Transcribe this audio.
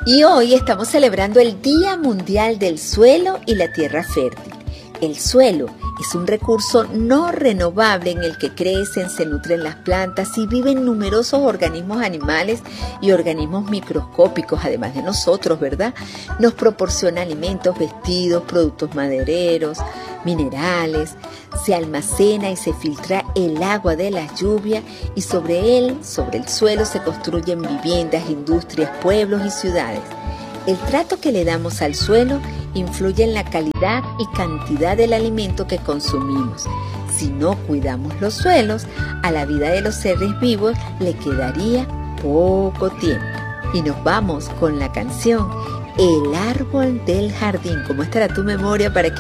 Y hoy estamos celebrando el Día Mundial del Suelo y la Tierra Fértil. El suelo es un recurso no renovable en el que crecen, se nutren las plantas y viven numerosos organismos animales y organismos microscópicos, además de nosotros, ¿verdad? Nos proporciona alimentos, vestidos, productos madereros, minerales, se almacena y se filtra el agua de la lluvia y sobre él, sobre el suelo, se construyen viviendas, industrias, pueblos y ciudades. El trato que le damos al suelo influye en la calidad y cantidad del alimento que consumimos. Si no cuidamos los suelos, a la vida de los seres vivos le quedaría poco tiempo. Y nos vamos con la canción El árbol del jardín. ¿Cómo estará tu memoria para que